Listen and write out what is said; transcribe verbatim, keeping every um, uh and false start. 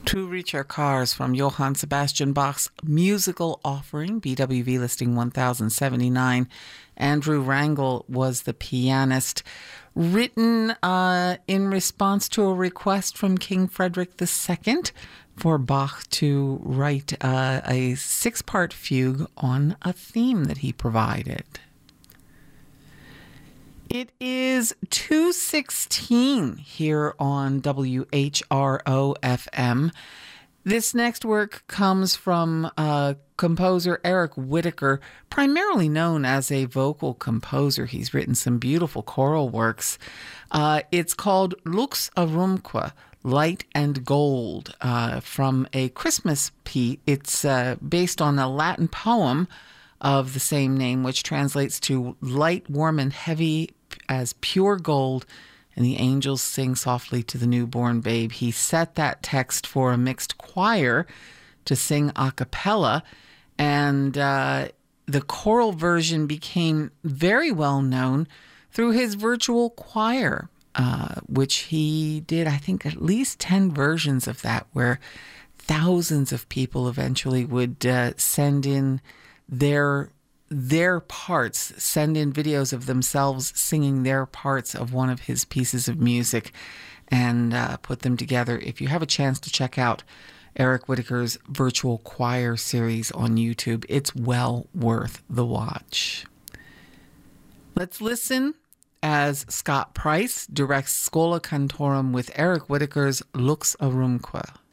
To Reach Our Cars from Johann Sebastian Bach's Musical Offering, B W V listing one thousand seventy-nine. Andrew Rangel was the pianist. Written uh, in response to a request from King Frederick the Second for Bach to write uh, a six-part fugue on a theme that he provided. It is two sixteen here on W H R O F M. This next work comes from uh, composer Eric Whitacre, primarily known as a vocal composer. He's written some beautiful choral works. Uh, it's called Lux Aurum,que, Light and Gold, uh, from a Christmas piece. It's uh, based on a Latin poem of the same name, which translates to light, warm, and heavy as pure gold, and the angels sing softly to the newborn babe. He set that text for a mixed choir to sing a cappella, and uh, the choral version became very well known through his virtual choir, uh, which he did, I think, at least ten versions of that, where thousands of people eventually would uh, send in their their parts, send in videos of themselves singing their parts of one of his pieces of music and uh, put them together. If you have a chance to check out Eric Whitacre's virtual choir series on YouTube, it's well worth the watch. Let's listen as Scott Price directs Schola Cantorum with Eric Whitacre's Lux Aurum,que.